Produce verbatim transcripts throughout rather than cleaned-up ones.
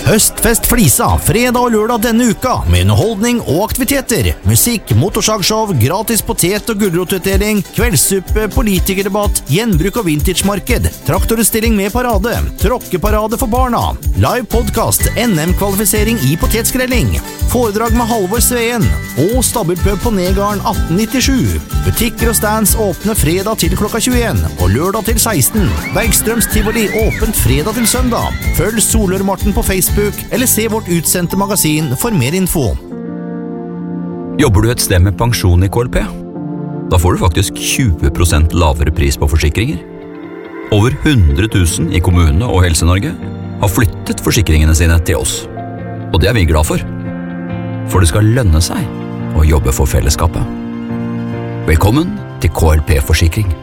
Høstfest Flisa, fredag og lørdag denne uka, med underholdning og aktiviteter. Musikk, motorsagshow, gratis potet- og gulrotutdeling, kveldssuppe, politikerdebatt, gjenbruk og vintagemarked, traktorutstilling med parade, tråkkeparade for barna, live podcast, N M-kvalifisering i potetskrelling, foredrag med Halvor Sveen, og stabelpøp på Negarden atten nittisju. Butikker og stands åpne fredag til klokka tjueen, og lørdag til seksten. Bergstrøms Tivoli åpent fredag til søndag. Følg Solør Martin på Facebook, eller se vårt utsendte magasin for mer info. Jobber du et sted med pensjon i K L P? Da får du faktisk tjue prosent lavere pris på forsikringer. Over hundre tusen i kommunene og Helse-Norge har flyttet forsikringene sine til oss. Og det er vi glad for. For det skal lønne seg å jobbe for fellesskapet. Velkommen til K L P-forsikring.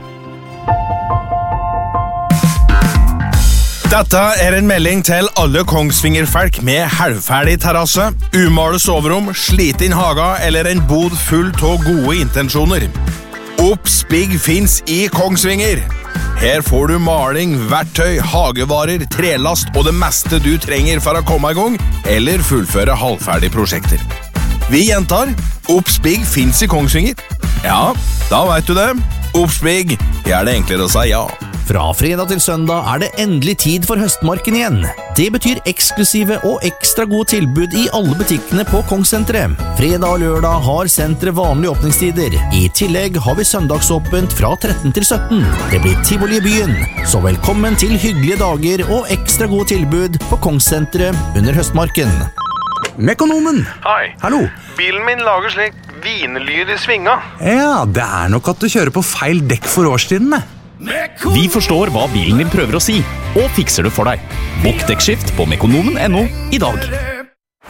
Dette er en melding til alle Kongsvinger-folk med halvferdig terrasse, umale soverom, sliten haga eller en bod full av gode intensjoner. Obs-Big finnes i Kongsvinger. Her får du maling, verktøy, hagevarer, trelast og det meste du trenger for å komme i gang eller fullføre halvferdige prosjekter. Vi gjentar, Obs-Big finnes i Kongsvinger. Ja, da vet du det. Obs-Big gjør det enklere å si ja. Fra fredag til søndag er det endelig tid for høstmarken igjen. Det betyr eksklusive og ekstra gode tilbud i alle butikkene på Kongssenteret. Fredag og lørdag har senteret vanlige åpningstider. I tillegg har vi søndagsåpent fra tretten til sytten. Det blir tivoli i byen, så velkommen til hyggelige dager og ekstra gode tilbud på Kongssenteret under høstmarken. Mekonomen! Hei. Hallo. Bilen min lager slik vinlyd i svinga. Ja, det er nok at du kjører på feil dekk for årstiden med. Vi forstår hva bilen din prøver å si, og fikser det for deg. Bokk dekkskift på mekonomen punktum no i dag.